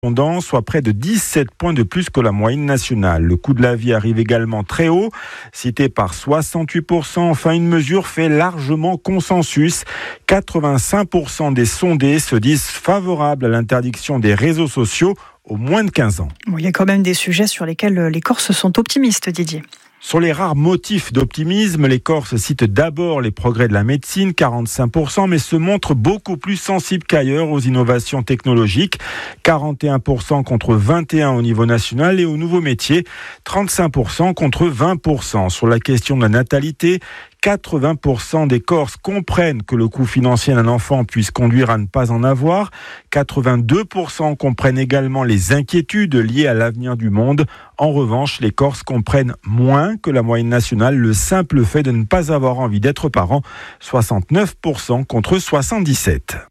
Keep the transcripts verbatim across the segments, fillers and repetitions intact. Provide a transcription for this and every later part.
soit près de dix-sept points de plus que la moyenne nationale. Le coût de la vie arrive également très haut, cité par soixante-huit pour cent. Enfin, une mesure fait largement consensus. quatre-vingt-cinq pour cent des sondés se disent favorables à l'interdiction des réseaux sociaux aux moins de quinze ans. Bon, il y a quand même des sujets sur lesquels les Corses sont optimistes, Didier. Sur les rares motifs d'optimisme, les Corses citent d'abord les progrès de la médecine, quarante-cinq pour cent, mais se montrent beaucoup plus sensibles qu'ailleurs aux innovations technologiques, quarante et un pour cent contre vingt et un pour cent au niveau national, et aux nouveaux métiers, trente-cinq pour cent contre vingt pour cent. Sur la question de la natalité, quatre-vingts pour cent des Corses comprennent que le coût financier d'un enfant puisse conduire à ne pas en avoir. quatre-vingt-deux pour cent comprennent également les inquiétudes liées à l'avenir du monde. En revanche, les Corses comprennent moins que la moyenne nationale le simple fait de ne pas avoir envie d'être parent, soixante-neuf pour cent contre soixante-dix-sept pour cent.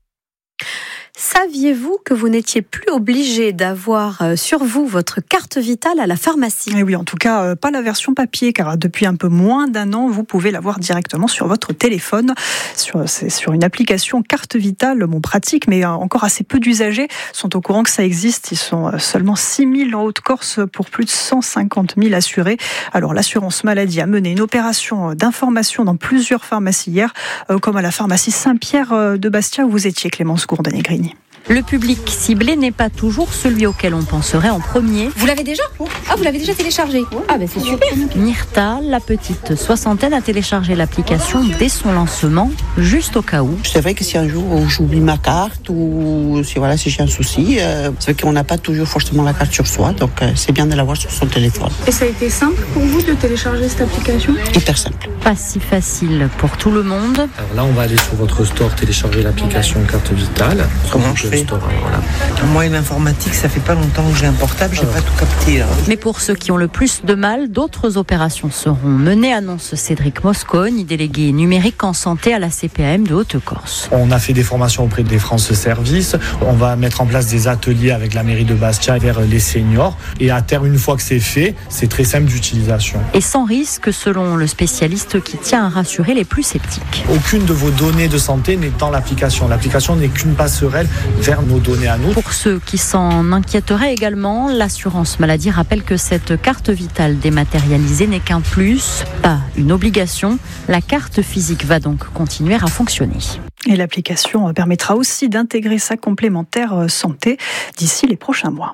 Saviez-vous que vous n'étiez plus obligé d'avoir sur vous votre carte vitale à la pharmacie ? Et oui, en tout cas, pas la version papier, car depuis un peu moins d'un an, vous pouvez l'avoir directement sur votre téléphone. Sur, c'est sur une application carte vitale, bon, pratique, mais encore assez peu d'usagers sont au courant que ça existe. Ils sont seulement six mille en Haute-Corse pour plus de cent cinquante mille assurés. Alors, l'assurance maladie a mené une opération d'information dans plusieurs pharmacies hier, comme à la pharmacie Saint-Pierre de Bastia, où vous étiez, Clémence Gourdon-Negrini. Le public ciblé n'est pas toujours celui auquel on penserait en premier. Vous l'avez déjà ? Ah, vous l'avez déjà téléchargé ? Ah, ben c'est super. Myrta, la petite soixantaine, a téléchargé l'application dès son lancement, juste au cas où. C'est vrai que si un jour j'oublie ma carte ou si, voilà, si j'ai un souci, euh, c'est vrai qu'on n'a pas toujours forcément la carte sur soi, donc euh, c'est bien de l'avoir sur son téléphone. Et ça a été simple pour vous de télécharger cette application ? Hyper simple. Pas si facile pour tout le monde. Alors là, on va aller sur votre store, télécharger l'application carte vitale. Comment je fais ? Store, voilà. Moi, l'informatique, ça fait pas longtemps que j'ai un portable, j'ai Alors. pas tout capté. Hein. Mais pour ceux qui ont le plus de mal, d'autres opérations seront menées, annonce Cédric Moscogne, délégué numérique en santé à la C P A M de Haute-Corse. On a fait des formations auprès des France Services. On va mettre en place des ateliers avec la mairie de Bastia vers les seniors. Et à terme, une fois que c'est fait, c'est très simple d'utilisation. Et sans risque, selon le spécialiste qui tient à rassurer les plus sceptiques. Aucune de vos données de santé n'est dans l'application. L'application n'est qu'une passerelle vers nos données à nous. Pour ceux qui s'en inquiéteraient également, l'assurance maladie rappelle que cette carte vitale dématérialisée n'est qu'un plus, pas une obligation. La carte physique va donc continuer à fonctionner. Et l'application permettra aussi d'intégrer sa complémentaire santé d'ici les prochains mois.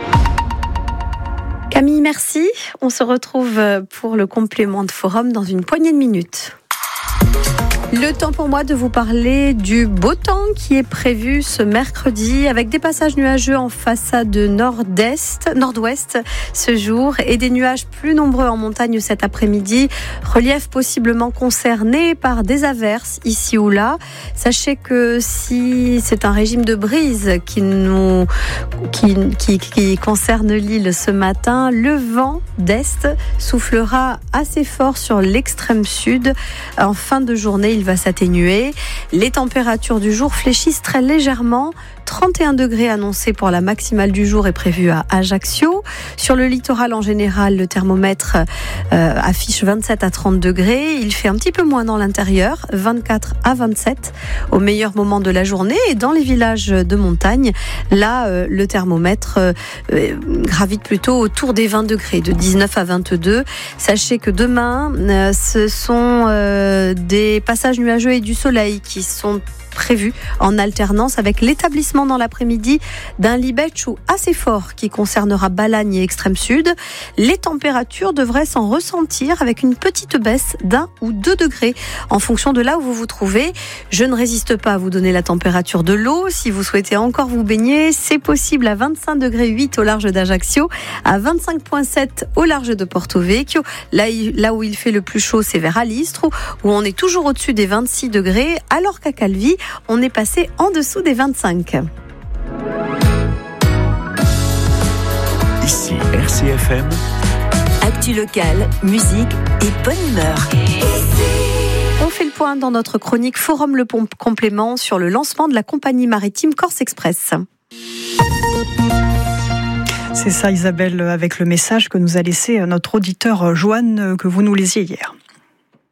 Camille, merci. On se retrouve pour le complément de forum dans une poignée de minutes. Le temps pour moi de vous parler du beau temps qui est prévu ce mercredi avec des passages nuageux en façade nord-est, nord-ouest ce jour et des nuages plus nombreux en montagne cet après-midi. Relief possiblement concerné par des averses ici ou là. Sachez que si c'est un régime de brise qui nous qui, qui, qui concerne l'île ce matin, le vent d'est soufflera assez fort sur l'extrême sud. En fin de journée, il va s'atténuer. Les températures du jour fléchissent très légèrement. trente et un degrés annoncés pour la maximale du jour est prévue à Ajaccio. Sur le littoral en général, le thermomètre euh, affiche vingt-sept à trente degrés. Il fait un petit peu moins dans l'intérieur, vingt-quatre à vingt-sept au meilleur moment de la journée. Et dans les villages de montagne, là, euh, le thermomètre euh, gravite plutôt autour des vingt degrés, de dix-neuf à vingt-deux. Sachez que demain, euh, ce sont euh, des passages nuageux et du soleil qui sont prévu en alternance avec l'établissement dans l'après-midi d'un libetchou assez fort qui concernera Balagne et extrême sud. Les températures devraient s'en ressentir avec une petite baisse d'un ou deux degrés en fonction de là où vous vous trouvez. Je ne résiste pas à vous donner la température de l'eau. Si vous souhaitez encore vous baigner, c'est possible à vingt-cinq degrés huit au large d'Ajaccio, à vingt-cinq virgule sept au large de Porto Vecchio. Là, là où il fait le plus chaud, c'est vers Alistre, où on est toujours au-dessus des vingt-six degrés, alors qu'à Calvi, on est passé en dessous des vingt-cinq. Ici R C F M. Actu locale, musique et bonne humeur. On fait le point dans notre chronique Forum Le Complément sur le lancement de la compagnie maritime Corse Express. C'est ça Isabelle, avec le message que nous a laissé notre auditeur Joanne, que vous nous lisiez hier.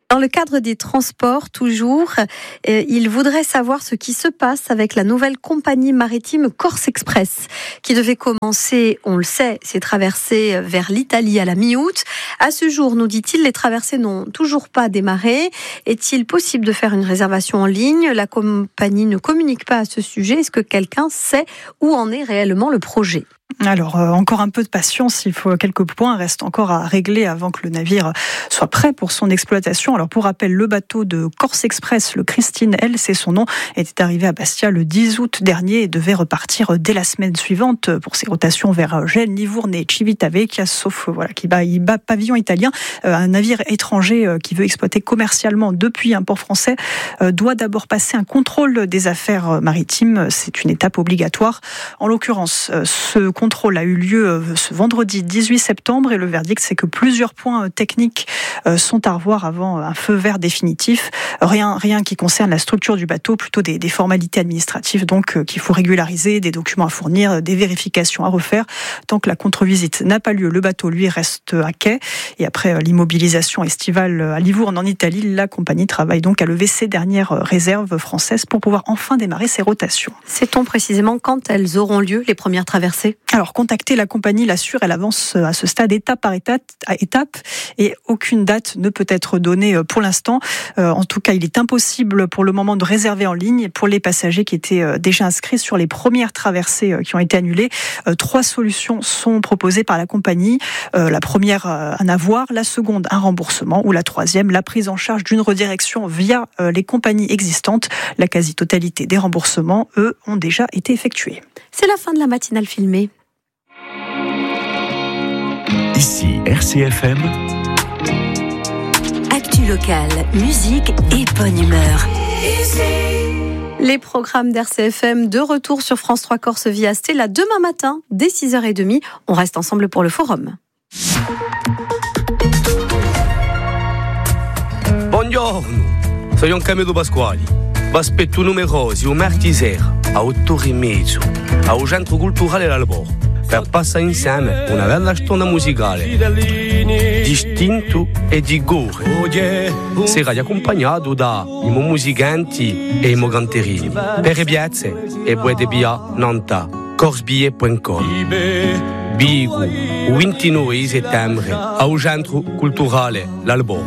Dans le cadre des transports, toujours, euh, il voudrait savoir ce qui se passe avec la nouvelle compagnie maritime Corse Express, qui devait commencer, on le sait, ses traversées vers l'Italie à la mi-août. À ce jour, nous dit-il, les traversées n'ont toujours pas démarré. Est-il possible de faire une réservation en ligne ? La compagnie ne communique pas à ce sujet. Est-ce que quelqu'un sait où en est réellement le projet ? Alors, euh, encore un peu de patience, il faut quelques points restent encore à régler avant que le navire soit prêt pour son exploitation. Alors, pour rappel, le bateau de Corse Express, le Christine L, c'est son nom, était arrivé à Bastia le dix août dernier et devait repartir dès la semaine suivante pour ses rotations vers Gênes, Livourne et Civitavecchia, sauf voilà, qui bat, il bat pavillon italien. Euh, un navire étranger euh, qui veut exploiter commercialement depuis un port français euh, doit d'abord passer un contrôle des affaires maritimes. C'est une étape obligatoire. En l'occurrence, euh, ce contrôle a eu lieu ce vendredi dix-huit septembre et le verdict, c'est que plusieurs points techniques sont à revoir avant un feu vert définitif. Rien, rien qui concerne la structure du bateau, plutôt des, des formalités administratives donc qu'il faut régulariser, des documents à fournir, des vérifications à refaire. Tant que la contre-visite n'a pas lieu, le bateau lui reste à quai. Et après l'immobilisation estivale à Livourne en Italie, la compagnie travaille donc à lever ses dernières réserves françaises pour pouvoir enfin démarrer ses rotations. Sait-on précisément quand elles auront lieu, les premières traversées ? Alors, contacter la compagnie l'assure, elle avance à ce stade étape par étape, à étape et aucune date ne peut être donnée pour l'instant. Euh, en tout cas, il est impossible pour le moment de réserver en ligne pour les passagers qui étaient déjà inscrits sur les premières traversées qui ont été annulées. Euh, trois solutions sont proposées par la compagnie. Euh, la première, un avoir, la seconde, un remboursement ou la troisième, la prise en charge d'une redirection via euh, les compagnies existantes. La quasi-totalité des remboursements, eux, ont déjà été effectués. C'est la fin de la matinale filmée. Ici R C F M. Actu locale, musique et bonne humeur. Les programmes d'R C F M de retour sur France trois Corse via Stella demain matin dès six heures trente. On reste ensemble pour le forum. Buongiorno, sono Camillo Pasquali. V'aspetto numerosi o martedì sera a otto e mezzo al Centro Culturale L'Albor per passare insieme una bella storia musicale distinto e di gore. Sarà accompagnato da i musicanti e i canterini. Per le piazze e puoi via nanta corsbillet punto com. Bigo, il ventinove settembre al Centro Culturale L'Albor.